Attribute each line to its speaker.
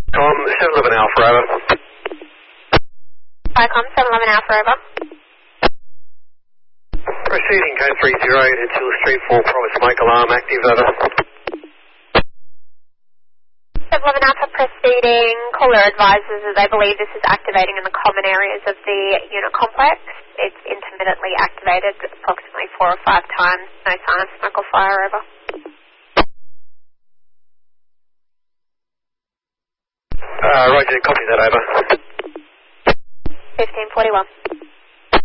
Speaker 1: Tom, 711 Alpha, over.
Speaker 2: Vicom, 711 Alpha, over.
Speaker 1: Proceeding code 30 until Street 4, proper smoke alarm active, over.
Speaker 2: 711 Alpha proceeding. Caller advises that they believe this is activating in the common areas of the unit complex. It's intermittently activated approximately 4 or 5 times. No sign of smoke or fire, over.
Speaker 1: Roger, copy that, over.
Speaker 2: 1541.